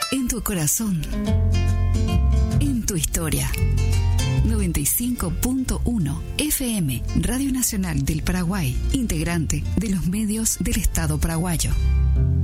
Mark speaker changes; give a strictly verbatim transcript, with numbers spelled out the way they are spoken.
Speaker 1: En tu corazón. En tu historia. noventa y cinco punto uno F M, Radio Nacional del Paraguay, integrante de los medios del Estado paraguayo.